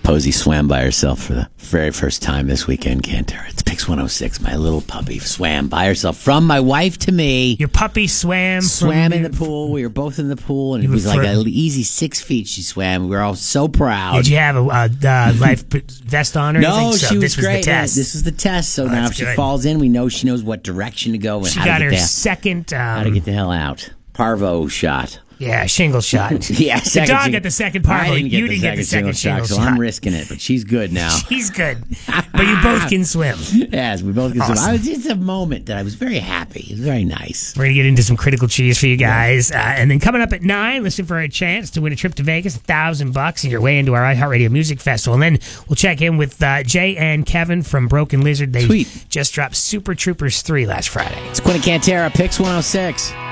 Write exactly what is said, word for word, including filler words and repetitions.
Posey swam by herself for the very first time this weekend, Cantera. It's Pix one oh six. My little puppy swam by herself from my wife to me. Your puppy swam Swam from in the pool. We were both in the pool, and You it was were like fr- an easy six feet she swam. We were all so proud. Did you have a uh, uh, life vest on or No, anything? So she was this was great. the test. This is the test. So Oh, now that's if she good. falls in, we know she knows what direction to go and she how, got to her get the, second. Um, how to get the hell out. Parvo shot. Yeah, shingle shot. Yeah, the second dog shing- got the second parvo. I didn't get you the didn't get the second second shingle, shot, shot. so I'm risking it. But she's good now. She's good, but you both can swim. Yes, we both can swim. Awesome. I was just a moment that I was very happy. It was very nice. We're going to get into some critical cheese for you guys. Uh, and then coming up at nine, listen for a chance to win a trip to Vegas, a thousand bucks, and your way into our iHeartRadio Music Festival. And then we'll check in with uh, Jay and Kevin from Broken Lizard. They Sweet. just dropped Super Troopers three last Friday. It's Quinn and Cantera, Pix one oh six.